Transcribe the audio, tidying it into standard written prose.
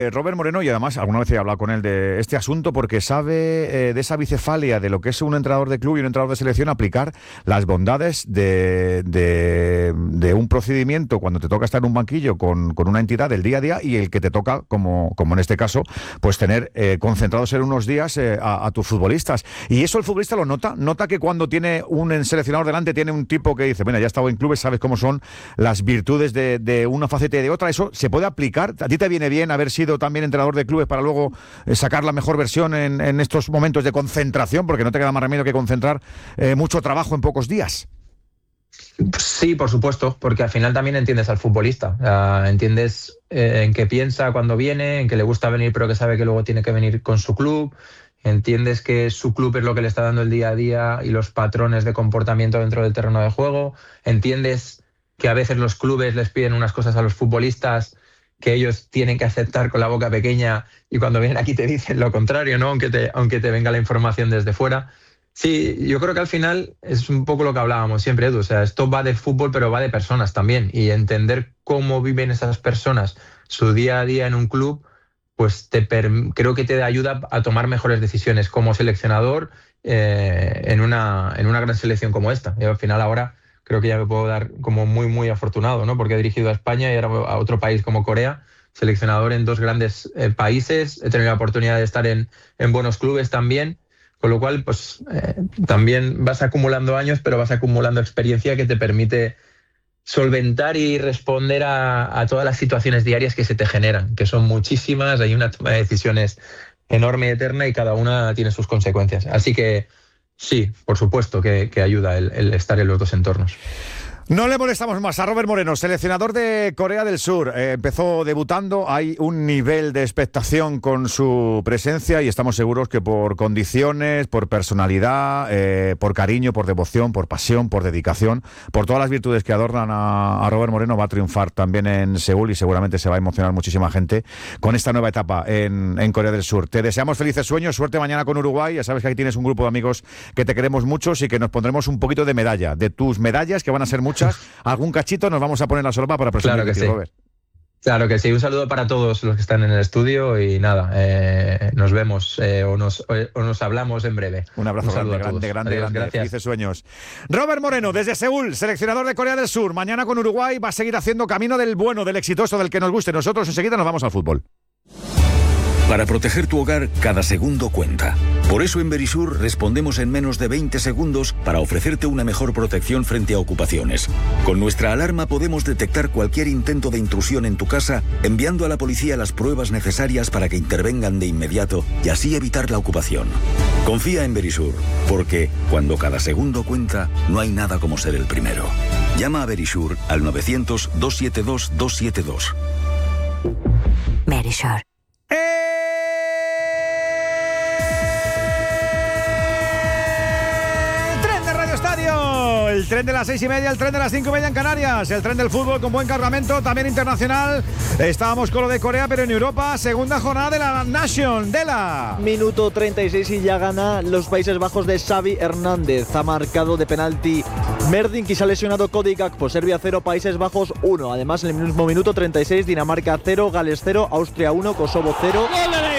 Robert Moreno, y además alguna vez he hablado con él de este asunto porque sabe de esa bicefalia de lo que es un entrenador de club y un entrenador de selección, aplicar las bondades de un procedimiento cuando te toca estar en un banquillo con una entidad del día a día, y el que te toca, como en este caso, pues tener concentrados en unos días a tus futbolistas. Y eso el futbolista lo nota que cuando tiene un seleccionador delante, tiene un tipo que dice, bueno, ya he estado en clubes, sabes cómo son las virtudes de una faceta y de otra. ¿Eso se puede aplicar? ¿A ti te viene bien haber sido también entrenador de clubes para luego sacar la mejor versión en estos momentos de concentración? Porque no te queda más remedio que concentrar mucho trabajo en pocos días. Sí, por supuesto, porque al final también entiendes al futbolista, entiendes en qué piensa cuando viene, en que le gusta venir pero que sabe que luego tiene que venir con su club, entiendes que su club es lo que le está dando el día a día y los patrones de comportamiento dentro del terreno de juego, entiendes que a veces los clubes les piden unas cosas a los futbolistas que ellos tienen que aceptar con la boca pequeña, y cuando vienen aquí te dicen lo contrario, ¿no? Aunque te venga la información desde fuera. Sí, yo creo que al final es un poco lo que hablábamos siempre, Edu. O sea, esto va de fútbol, pero va de personas también. Y entender cómo viven esas personas su día a día en un club, pues creo que te ayuda a tomar mejores decisiones como seleccionador en una gran selección como esta. Yo al final ahora creo que ya me puedo dar como muy, muy afortunado, ¿no? Porque he dirigido a España y ahora a otro país como Corea, seleccionador en 2 grandes países. He tenido la oportunidad de estar en buenos clubes también. Con lo cual, pues también vas acumulando años, pero vas acumulando experiencia que te permite solventar y responder a todas las situaciones diarias que se te generan, que son muchísimas. Hay una toma de decisiones enorme y eterna y cada una tiene sus consecuencias. Así que sí, por supuesto que ayuda el estar en los 2 entornos. No le molestamos más a Robert Moreno, seleccionador de Corea del Sur. Empezó debutando, hay un nivel de expectación con su presencia y estamos seguros que por condiciones, por personalidad, por cariño, por devoción, por pasión, por dedicación, por todas las virtudes que adornan a Robert Moreno, va a triunfar también en Seúl y seguramente se va a emocionar muchísima gente con esta nueva etapa en Corea del Sur. Te deseamos felices sueños, suerte mañana con Uruguay. Ya sabes que aquí tienes un grupo de amigos que te queremos muchos y que nos pondremos un poquito de medalla, de tus medallas, que van a ser muchas. Algún cachito nos vamos a poner la solapa para presumir. Claro que sí. Robert. Claro que sí. Un saludo para todos los que están en el estudio y nada, nos vemos o nos hablamos en breve. Un abrazo grande. Gracias. Felices sueños. Robert Moreno, desde Seúl, seleccionador de Corea del Sur. Mañana con Uruguay va a seguir haciendo camino del bueno, del exitoso, del que nos guste. Nosotros enseguida nos vamos al fútbol. Para proteger tu hogar, cada segundo cuenta. Por eso en Verisur respondemos en menos de 20 segundos para ofrecerte una mejor protección frente a ocupaciones. Con nuestra alarma podemos detectar cualquier intento de intrusión en tu casa, enviando a la policía las pruebas necesarias para que intervengan de inmediato y así evitar la ocupación. Confía en Verisur, porque cuando cada segundo cuenta, no hay nada como ser el primero. Llama a Verisur al 900-272-272. Verisur. El tren de las 6:30, el tren de las 5:30 en Canarias, el tren del fútbol con buen cargamento, también internacional. Estábamos con lo de Corea, pero en Europa, segunda jornada de la Nation, de la... Minuto 36 y ya gana los Países Bajos de Xavi Hernández. Ha marcado de penalti Merdink y se ha lesionado Cody Gakpo. Serbia 0, Países Bajos 1. Además, en el mismo minuto 36, Dinamarca 0, Gales 0, Austria 1, Kosovo 0.